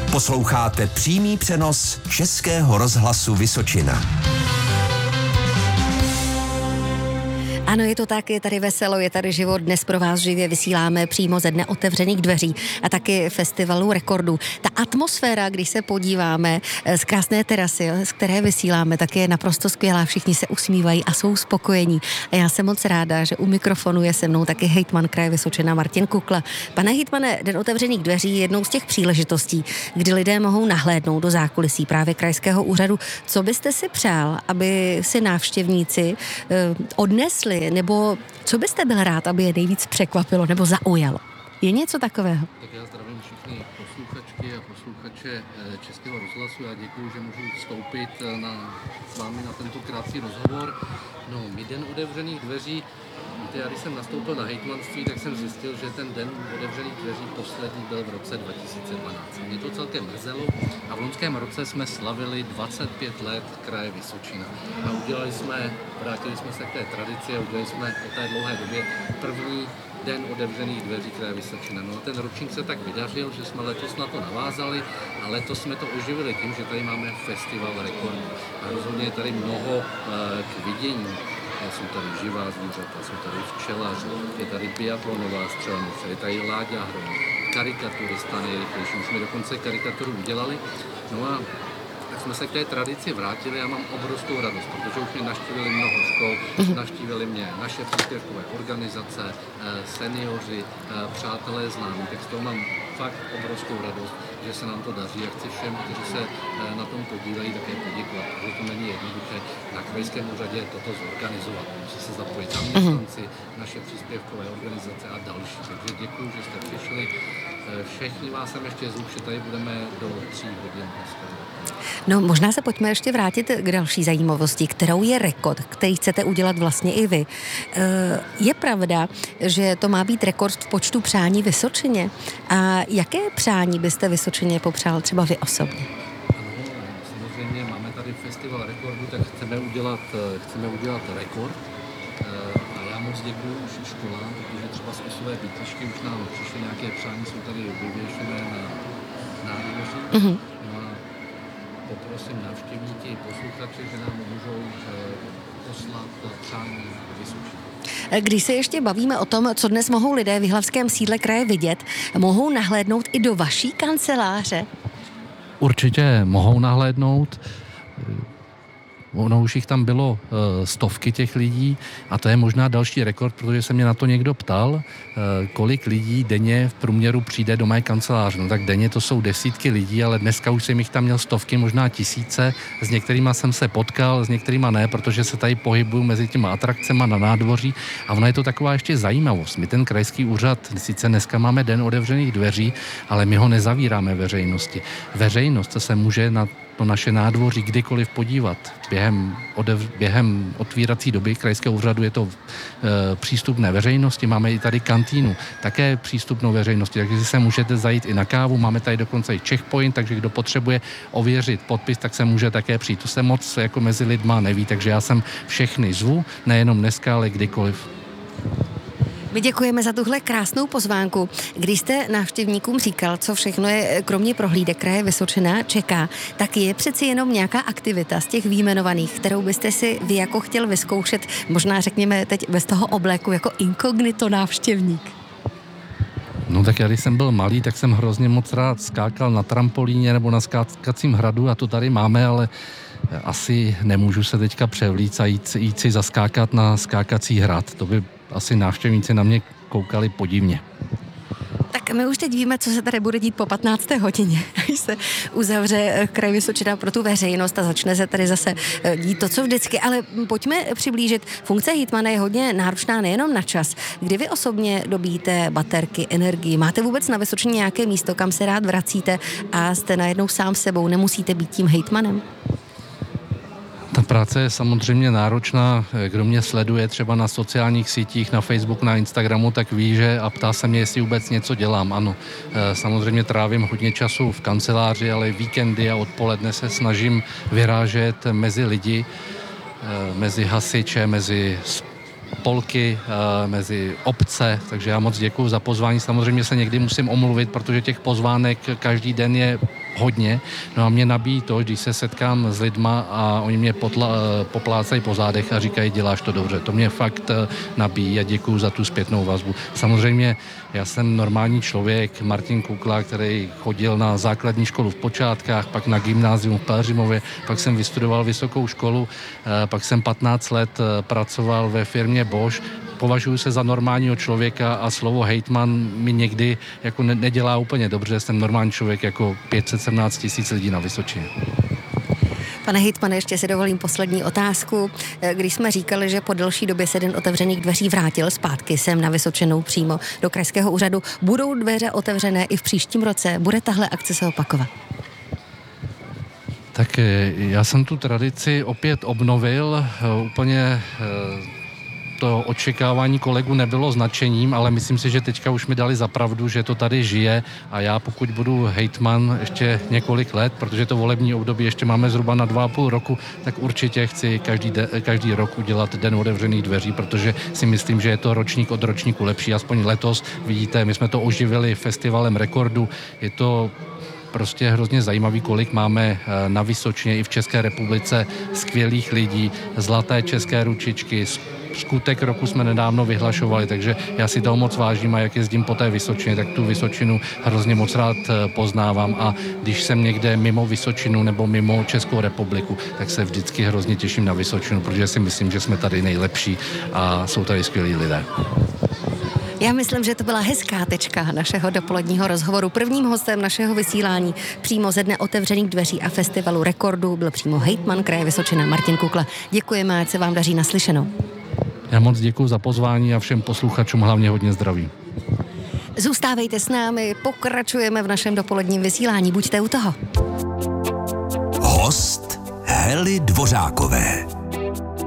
Posloucháte přímý přenos Českého rozhlasu Vysočina. Ano, je to tak, je tady veselo, je tady život. Dnes pro vás živě vysíláme přímo ze Dne otevřených dveří a taky festivalu rekordů. Ta atmosféra, když se podíváme z krásné terasy, z které vysíláme, tak je naprosto skvělá. Všichni se usmívají a jsou spokojení. A já jsem moc ráda, že u mikrofonu je se mnou taky hejtman kraje Vysočina Martin Kukla. Pane hejtmane, Den otevřených dveří je jednou z těch příležitostí, kdy lidé mohou nahlédnout do zákulisí právě krajského úřadu. Co byste si přál, aby si návštěvníci odnesli, nebo co byste byl rád, aby je nejvíc překvapilo nebo zaujalo? Je něco takového? Tak já zdravím všechny posluchačky a posluchače Českého rozhlasu. Já děkuji, že můžu vstoupit s vámi na tento krátký rozhovor. No, my Den otevřených dveří, víte, já když jsem nastoupil na hejtmanství, tak jsem zjistil, že ten Den otevřených dveří poslední byl v roce 2012. Mě to celkem mrzelo a v loňském roce jsme slavili 25 let kraje Vysočina. A vrátili jsme se k té tradici a udělali jsme po té dlouhé době první Den otevřených dveří kraje Vysočina. No a ten ročník se tak vydařil, že jsme letos na to navázali a letos jsme to oživili tím, že tady máme festival rekordů. A rozhodně je tady mnoho k vidění. Jsou tady živá zvířata, jsou tady včelaři, je tady biatlonová střelnice, je tady Láďa Hrom, karikaturista nejrychlejší, už jsme dokonce karikaturu udělali. No a tak jsme se k té tradici vrátili a mám obrovskou radost, protože už mě navštívili mnoho škol, navštívili mě naše příspěvkové organizace, seniori, přátelé známí, tak z toho mám fakt obrovskou radost, že se nám to daří a chci všem, kteří se na tom podílejí, také poděkovat, protože to není jednoduché na krajském úřadě toto zorganizovat. Musí se zapojit zaměstnanci, naše příspěvkové organizace a další. Takže děkuji, že jste přišli. Všichni vás sem ještě zvu, že tady budeme do 3 hodin dneska. No, možná se pojďme ještě vrátit k další zajímavosti, kterou je rekord, který chcete udělat vlastně i vy. Je pravda, že to má být rekord v počtu přání Vysočině? A jaké přání byste Vysočině popřál třeba vy osobně? Ano, samozřejmě máme tady festival rekordů, tak chceme udělat rekord. A já moc děkuji už školám, protože třeba z Osové Bytišky už nám přišly nějaké přání, jsou tady vyvěšené na nádraží. Poprosím návštěvníky, posluchače, že nám můžou poslat přání Vysočiny. Když se ještě bavíme o tom, co dnes mohou lidé v jihlavském sídle kraje vidět, mohou nahlédnout i do vaší kanceláře? Určitě mohou nahlédnout. Ono už jich tam bylo stovky těch lidí a to je možná další rekord, protože se mě na to někdo ptal, kolik lidí denně v průměru přijde do mé kanceláře. No tak denně to jsou desítky lidí, ale dneska už jsem jich tam měl stovky, možná tisíce. S některýma jsem se potkal, s některýma ne, protože se tady pohybuju mezi těma atrakcema na nádvoří a ono je to taková ještě zajímavost. My ten krajský úřad, sice dneska máme Den otevřených dveří, ale my ho nezavíráme veřejnosti. Veřejnost se může na to naše nádvoří kdykoliv podívat. Během otvírací doby krajského úřadu je to přístupné veřejnosti. Máme i tady kantýnu, také přístupnou veřejnosti, takže si se můžete zajít i na kávu. Máme tady dokonce i checkpoint, takže kdo potřebuje ověřit podpis, tak se může také přijít. To se moc jako mezi lidma neví, takže já jsem všechny zvu, nejenom dneska, ale kdykoliv. My děkujeme za tuhle krásnou pozvánku. Když jste návštěvníkům říkal, co všechno je kromě prohlídek kraje Vysočina čeká, tak je přeci jenom nějaká aktivita z těch výjmenovaných, kterou byste si vy jako chtěl vyzkoušet, možná řekněme teď bez toho obléku, jako inkognito návštěvník. No tak já, když jsem byl malý, tak jsem hrozně moc rád skákal na trampolíně nebo na skákacím hradu a to tady máme, ale asi nemůžu se teďka převlít a jít si zaskákat na skákací hrad. To by asi návštěvníci na mě koukali podivně. Tak my už teď víme, co se tady bude dít po 15. hodině, až se uzavře kraj Vysočina pro tu veřejnost a začne se tady zase dít to, co vždycky. Ale pojďme přiblížit. Funkce hejtmana je hodně náročná nejenom na čas. Kdy vy osobně dobíjíte baterky, energii? Máte vůbec na Vysočině nějaké místo, kam se rád vracíte a jste najednou sám sebou? Nemusíte být tím hejtmanem? Ta práce je samozřejmě náročná. Kdo mě sleduje třeba na sociálních sítích, na Facebooku, na Instagramu, tak ví, že a ptá se mě, jestli vůbec něco dělám. Ano, samozřejmě trávím hodně času v kanceláři, ale víkendy a odpoledne se snažím vyrážet mezi lidi, mezi hasiče, mezi spolky, mezi obce, takže já moc děkuju za pozvání. Samozřejmě se někdy musím omluvit, protože těch pozvánek každý den je hodně. No a mě nabíjí to, když se setkám s lidma a oni mě poplácají po zádech a říkají, děláš to dobře. To mě fakt nabíjí a děkuju za tu zpětnou vazbu. Samozřejmě já jsem normální člověk, Martin Kukla, který chodil na základní školu v Počátkách, pak na gymnázium v Pelhřimově, pak jsem vystudoval vysokou školu, pak jsem 15 let pracoval ve firmě Bosch. Považuji se za normálního člověka a slovo hejtman mi někdy jako nedělá úplně dobře. Jsem normální člověk jako 517 000 lidí na Vysočině. Pane hejtmane, ještě si dovolím poslední otázku. Když jsme říkali, že po delší době se Den otevřených dveří vrátil zpátky sem na Vysočinu přímo do krajského úřadu, budou dveře otevřené i v příštím roce? Bude tahle akce se opakovat? Tak já jsem tu tradici opět obnovil, úplně to očekávání kolegů nebylo značením, ale myslím si, že teďka už mi dali za pravdu, že to tady žije a já pokud budu hejtman ještě několik let, protože to volební období ještě máme zhruba na 2,5 roku, tak určitě chci každý rok udělat Den otevřených dveří, protože si myslím, že je to ročník od ročníku lepší, aspoň letos. Vidíte, my jsme to oživili festivalem Rekordu, je to prostě hrozně zajímavý, kolik máme na Vysočině i v České republice skvělých lidí, zlaté české ručičky, skutek roku jsme nedávno vyhlašovali, takže já si toho moc vážím a jak jezdím po té Vysočině, tak tu Vysočinu hrozně moc rád poznávám a když jsem někde mimo Vysočinu nebo mimo Českou republiku, tak se vždycky hrozně těším na Vysočinu, protože si myslím, že jsme tady nejlepší a jsou tady skvělí lidé. Já myslím, že to byla hezká tečka našeho dopoledního rozhovoru. Prvním hostem našeho vysílání přímo ze Dne otevřených dveří a festivalu Rekordu byl přímo hejtman kraje Vysočina Martin Kukla. Děkujeme, ať se vám daří naslyšenou. Já moc děkuji za pozvání a všem posluchačům hlavně hodně zdraví. Zůstávejte s námi, pokračujeme v našem dopoledním vysílání. Buďte u toho. Host Hely Dvořákové.